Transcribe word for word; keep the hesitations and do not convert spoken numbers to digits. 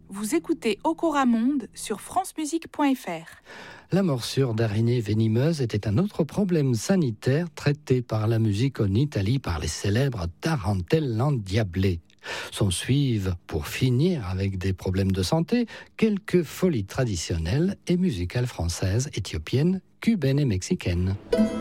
Vous écoutez Okora Monde sur francemusique point f r. La morsure d'araignées venimeuses était un autre problème sanitaire traité par la musique en Italie par les célèbres tarentelles endiablées. S'en suivent, pour finir avec des problèmes de santé, quelques folies traditionnelles et musicales françaises, éthiopiennes, cubaines et mexicaines.